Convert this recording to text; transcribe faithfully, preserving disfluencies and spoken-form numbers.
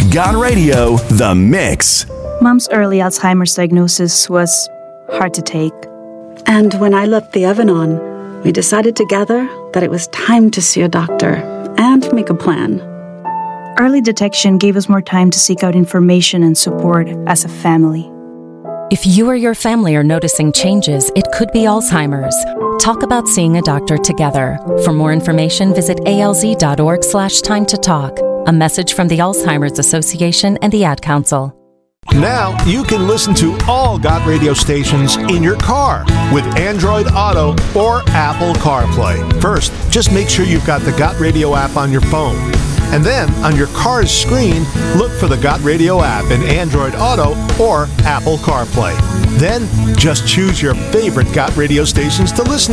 Got Radio, The Mix. Mom's early Alzheimer's diagnosis was hard to take. And when I left the Evanon, we decided together that it was time to see a doctor and make a plan. Early detection gave us more time to seek out information and support as a family. If you or your family are noticing changes, it could be Alzheimer's. Talk about seeing a doctor together. For more information, visit alz.org slash time to talk. A message from the Alzheimer's Association and the Ad Council. Now you can listen to all Got Radio stations in your car with Android Auto or Apple CarPlay. First, just make sure you've got the Got Radio app on your phone. And then, on your car's screen, look for the Got Radio app in Android Auto or Apple CarPlay. Then, just choose your favorite Got Radio stations to listen